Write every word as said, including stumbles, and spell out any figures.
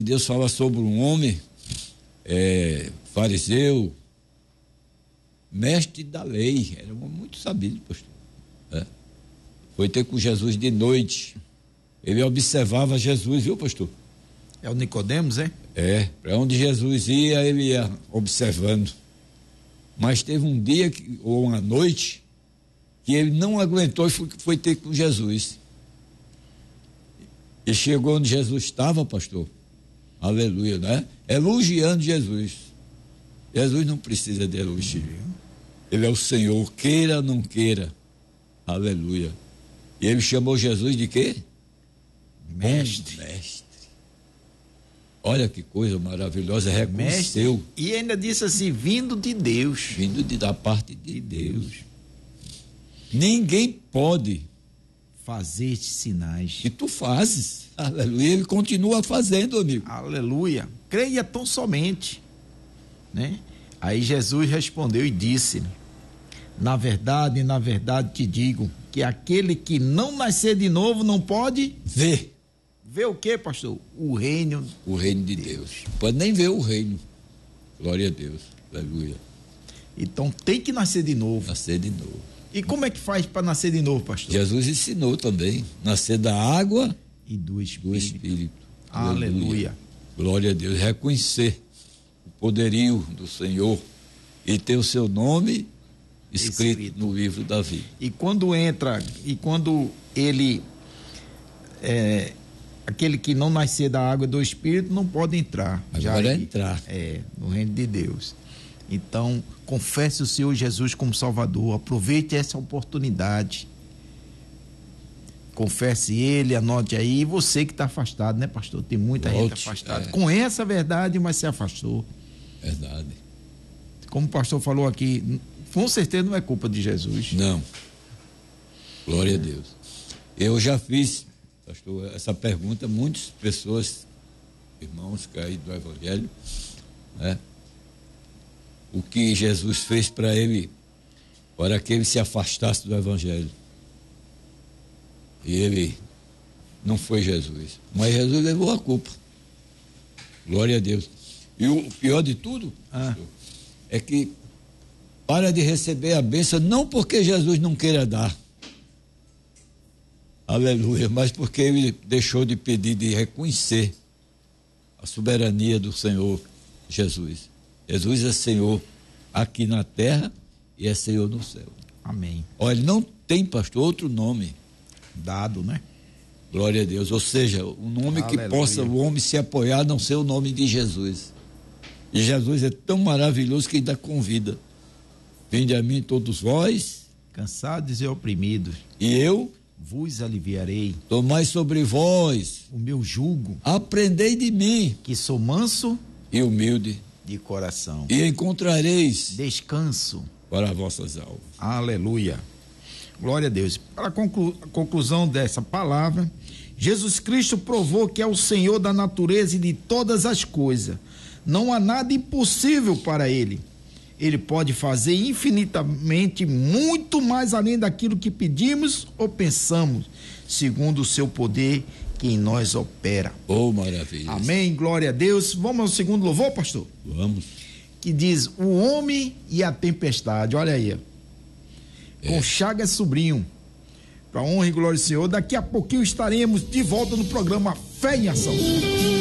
Deus fala sobre um homem, é, fariseu, mestre da lei, era um homem muito sabido, pastor. É. Foi ter com Jesus de noite. Ele observava Jesus, viu, pastor? É o Nicodemos, é? É, para onde Jesus ia, ele ia observando. Mas teve um dia, que, ou uma noite, que ele não aguentou e foi, foi ter com Jesus. E chegou onde Jesus estava, pastor. Aleluia, né? Elogiando Jesus. Jesus não precisa de elogio. Ele é o Senhor, queira ou não queira. Aleluia. E ele chamou Jesus de quê? Mestre. Bom mestre. Olha que coisa maravilhosa, reconheceu. Mestre. E ainda disse assim, vindo de Deus. Vindo de, da parte de, de Deus. Deus. Ninguém pode fazer estes sinais que tu fazes. Aleluia. Ele continua fazendo, amigo. Aleluia. Creia tão somente, né? Aí Jesus respondeu e disse: na verdade, na verdade te digo que aquele que não nascer de novo não pode ver. Ver o quê, pastor? O reino. O reino de Deus. Deus. Pode nem ver o reino. Glória a Deus. Aleluia. Então tem que nascer de novo. Nascer de novo. E como é que faz para nascer de novo, pastor? Jesus ensinou também. Nascer da água e do Espírito. Do Espírito. Aleluia. Aleluia. Glória a Deus. Reconhecer o poderio do Senhor e ter o seu nome escrito, escrito no livro da vida. E quando entra, e quando ele, é, aquele que não nascer da água e do Espírito não pode entrar. Agora já é entrar. É, no reino de Deus. Então, confesse o Senhor Jesus como Salvador, aproveite essa oportunidade. Confesse Ele, anote aí. E você que está afastado, né, pastor? Tem muita Volte, gente afastada. É. Conhece a verdade, mas se afastou. Verdade. Como o pastor falou aqui, com certeza não é culpa de Jesus. Não. Glória é. a Deus. Eu já fiz, pastor, essa pergunta a muitas pessoas, irmãos caídos do Evangelho, né? O que Jesus fez para ele, para que ele se afastasse do Evangelho. E ele não foi Jesus, mas Jesus levou a culpa. Glória a Deus. E o pior de tudo ah. é que para de receber a bênção não porque Jesus não queira dar, aleluia, mas porque ele deixou de pedir, de reconhecer a soberania do Senhor Jesus. Jesus é Senhor aqui na terra e é Senhor no céu. Amém. Olha, não tem, pastor, outro nome dado, né? Glória a Deus. Ou seja, o nome Aleluia. Que possa o homem se apoiar a não ser o nome de Jesus. E Jesus é tão maravilhoso que ainda convida: vinde a mim todos vós, cansados e oprimidos, e eu vos aliviarei. Tomai sobre vós o meu jugo, aprendei de mim, que sou manso e humilde de coração, e encontrareis descanso para vossas almas. Aleluia. Glória a Deus. Para a conclu- a conclusão dessa palavra, Jesus Cristo provou que é o Senhor da natureza e de todas as coisas. Não há nada impossível para ele. Ele pode fazer infinitamente muito mais além daquilo que pedimos ou pensamos, segundo o seu poder que em nós opera. Oh, maravilha. Amém, glória a Deus. Vamos ao segundo louvor, pastor? Vamos. Que diz: o homem e a tempestade. Olha aí. É. Com Chagas Sobrinho. Para honra e glória do Senhor. Daqui a pouquinho estaremos de volta no programa Fé em Ação.